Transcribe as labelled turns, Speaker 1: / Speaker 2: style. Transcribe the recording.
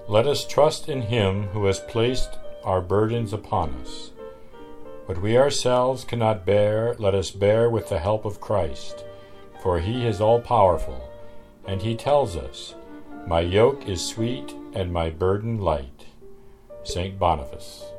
Speaker 1: Let us trust in him who has placed our burdens upon us. What we ourselves cannot bear, let us bear with the help of Christ, for he is all-powerful, and he tells us, "My yoke is sweet and my burden light." St. Boniface.